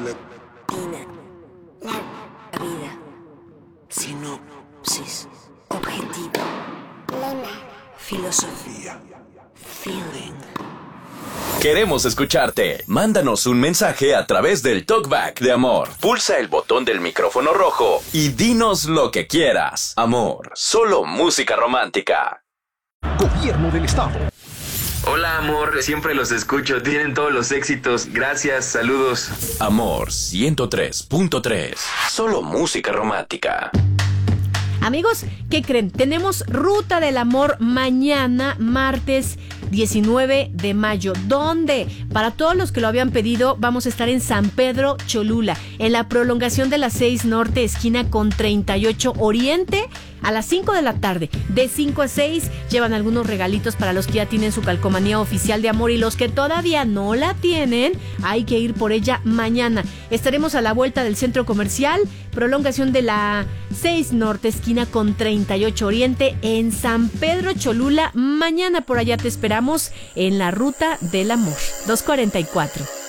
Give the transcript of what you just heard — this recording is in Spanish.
Latina. La vida. Sinopsis. Objetivo. Lema. Filosofía. Feeling. Queremos escucharte. Mándanos un mensaje a través del TalkBack de Amor. Pulsa el botón del micrófono rojo y dinos lo que quieras. Amor, solo música romántica. Gobierno del Estado. Hola, amor, siempre los escucho, tienen todos los éxitos. Gracias, saludos. Amor 103.3. Solo música romántica. Amigos, ¿qué creen? Tenemos Ruta del Amor mañana, martes 19 de mayo. ¿Dónde? Para todos los que lo habían pedido, vamos a estar en San Pedro Cholula, en la prolongación de la 6 Norte, esquina con 38 Oriente, a las 5 de la tarde. De 5 a 6 llevan algunos regalitos para los que ya tienen su calcomanía oficial de Amor, y los que todavía no la tienen, hay que ir por ella mañana. Estaremos a la vuelta del centro comercial, prolongación de la 6 Norte, esquina con 38 Oriente, en San Pedro Cholula. Mañana por allá te esperamos en la Ruta del Amor. 244.